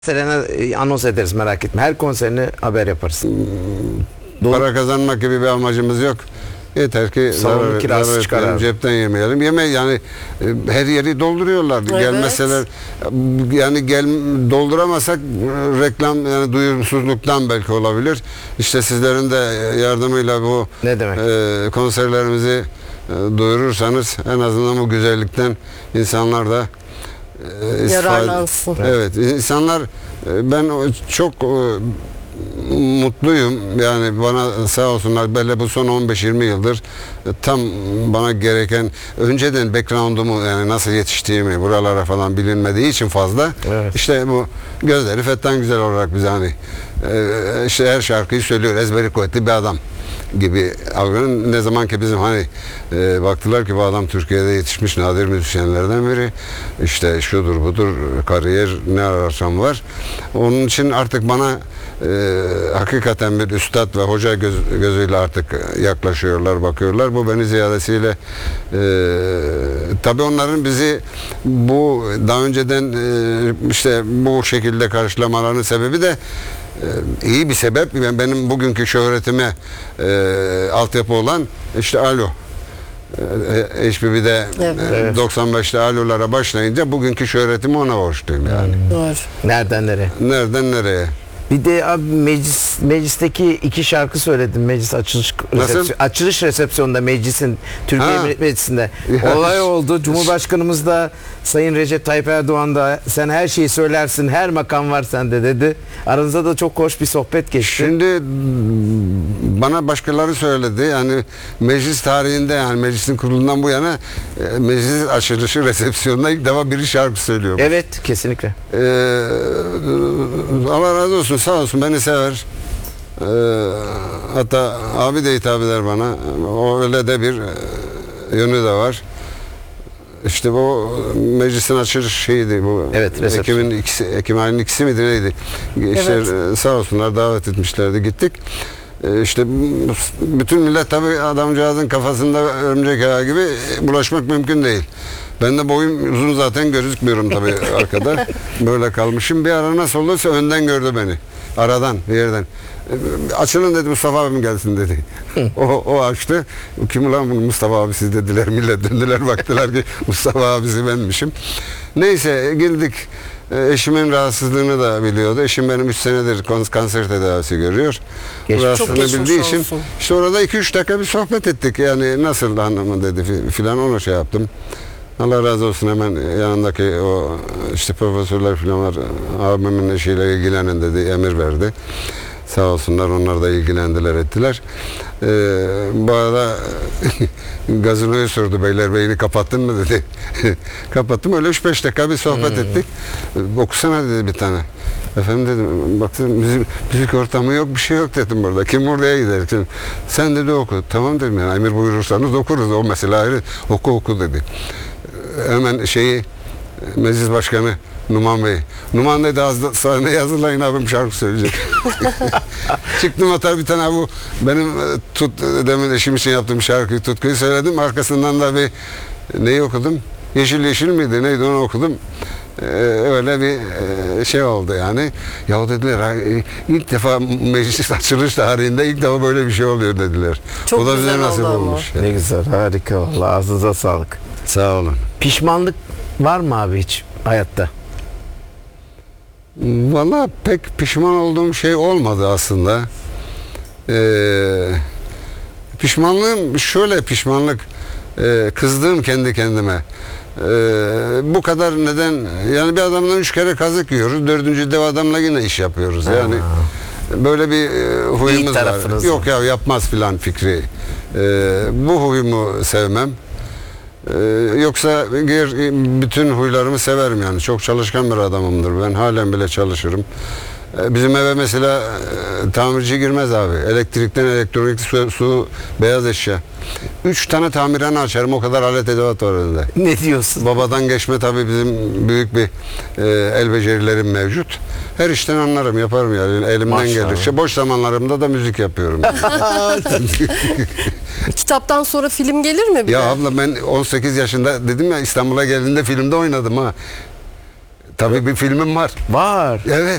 Serena anons ederiz, merak etme. Her konserini haber yaparız. Para kazanmak gibi bir amacımız yok. Yeter ki Salonun kirası çıkar abi. cepten yemeyelim. Yani her yeri dolduruyorlar. Evet. Gelmeseler yani dolduramasak reklam yani duyumsuzluktan belki olabilir. İşte sizlerin de yardımıyla bu Ne demek? Konserlerimizi duyurursanız en azından bu güzellikten insanlar da yararlansın. Evet, insanlar ben çok mutluyum. Yani bana sağ olsunlar böyle bu son 15-20 yıldır tam bana gereken önceden background'umu yani nasıl yetiştiğimi buralara falan bilinmediği için fazla. Evet. İşte bu gözleri fetten güzel olarak biz hani işte her şarkıyı söylüyor. Ezberi kuvvetli bir adam gibi algının ne zaman ki bizim hani baktılar ki bu adam Türkiye'de yetişmiş nadir müzisyenlerden biri, işte şudur budur kariyer ne ararsam var. Onun için artık bana hakikaten bir üstad ve hoca gözüyle artık yaklaşıyorlar, bakıyorlar. Bu beni ziyadesiyle tabii onların bizi bu daha önceden işte bu şekilde karşılamalarının sebebi de iyi bir sebep. Benim bugünkü şöhretime altyapı olan işte Alo. HBB'de Evet. 95'te Alo'lara başlayınca bugünkü şöhretimi ona borçluyum yani. Doğru. Nereden nereye? Nereden nereye? Bir de abi meclisteki 2 şarkı söyledim. Meclis açılış resepsiyonunda meclisin Türkiye Ha. Meclisi'nde. Ya. Olay oldu. Cumhurbaşkanımız da Sayın Recep Tayyip Erdoğan da sen her şeyi söylersin, her makam var sende dedi. Aranızda da çok hoş bir sohbet geçti. Şimdi bana başkaları söyledi. Yani meclis tarihinde yani meclisin kurulundan bu yana meclis açılışı resepsiyonunda ilk defa biri şarkı söylüyor. Evet, kesinlikle. Allah razı olsun, sağ olsun, beni sever. Hatta abi de hitap eder bana. O öyle de bir yönü de var. İşte bu meclisin açılış şeydi bu. Evet, resepsiyon. Ekim ayının ikisi miydi neydi? İşte Evet. sağ olsunlar davet etmişlerdi, gittik. İşte bütün millet tabii adamcağızın kafasında örümcek ağı gibi bulaşmak mümkün değil. Ben de boyum uzun zaten gözükmüyorum tabii arkada. Böyle kalmışım. Bir ara nasıl olduysa önden gördü beni. Aradan, bir yerden. Açılın dedi, Mustafa abim gelsin dedi. O açtı. Kim ulan bunu, Mustafa abisi dediler. Millet döndüler, baktılar ki Mustafa abisi benmişim. Neyse girdik. Eşimin rahatsızlığını da biliyordu. Eşim benim 3 senedir kanser tedavisi görüyor. Çok Rahatsızlığını geçmiş bildiği için olsun. işte orada 2-3 dakika bir sohbet ettik. Yani nasıl hanımı dedi filan, onu şey yaptım. Allah razı olsun, hemen yanındaki o işte profesörler filan var. Abimin eşiyle ilgilenin dedi, emir verdi. Sağ olsunlar, onlar da ilgilendiler, ettiler. Bu arada gazinoyu sordu, Beylerbeyi'ni kapattın mı dedi. Kapattım, öyle 3-5 dakika bir sohbet ettik. Okusana dedi bir tane. Efendim dedim, baktım müzik ortamı yok, bir şey yok dedim burada. Kim oraya gider? Sen dedi oku. Tamam dedim, yani emir buyurursanız okuruz, o mesele ayrı. Oku dedi. Hemen meclis başkanı Numan Bey. Numan dedi, sahneye hazırlayın abim şarkı söyleyecek. Çıktım, hatta bir tane bu benim demin eşim için yaptığım şarkıyı, Tutku'yu söyledim. Arkasından da bir neyi okudum? Yeşil Yeşil miydi? Neydi, onu okudum. Öyle bir şey oldu yani. Ya dediler, ilk defa meclis açılış tarihinde ilk defa böyle bir şey oluyor dediler. Çok Bu da bize güzel nasip oldu ama. olmuş. Ne güzel, harika vallahi, ağzınıza sağlık. Sağ olun. Pişmanlık var mı abi hiç hayatta? Valla pek pişman olduğum şey olmadı aslında. Pişmanlığım şöyle, kızdığım kendi kendime. Bu kadar neden, yani bir adamdan 3 kere kazık yiyoruz, 4. dev adamla yine iş yapıyoruz yani. Böyle bir huyumuz var. tarafınız Yok ya, yapmaz filan fikri. Bu huyumu sevmem. Yoksa bütün huylarımı severim yani. Çok çalışkan bir adamımdır. Ben halen bile çalışırım. Bizim eve mesela tamirci girmez abi. Elektrikten elektronik, su, beyaz eşya. 3 tane tamirhane açarım. O kadar alet edevat var önünde. Ne diyorsun? Babadan geçme tabii bizim büyük bir el becerilerim mevcut. Her işten anlarım, yaparım yani. Elimden Maşallah. gelir. Boş zamanlarımda da müzik yapıyorum. Kitaptan sonra film gelir mi bir Ya de? abla, ben 18 yaşında dedim ya, İstanbul'a geldiğinde filmde oynadım ha. Tabii bir filmim var. Var. Evet.